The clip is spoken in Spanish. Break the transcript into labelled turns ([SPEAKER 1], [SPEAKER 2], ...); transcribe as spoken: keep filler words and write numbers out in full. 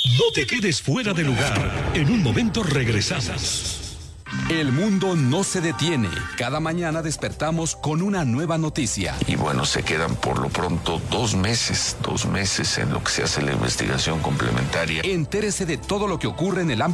[SPEAKER 1] No te quedes fuera de lugar. En un momento regresamos.
[SPEAKER 2] El mundo no se detiene. Cada mañana despertamos con una nueva noticia.
[SPEAKER 3] Y bueno, se quedan por lo pronto dos meses, dos meses en lo que se hace la investigación complementaria.
[SPEAKER 2] Entérese de todo lo que ocurre en el ámbito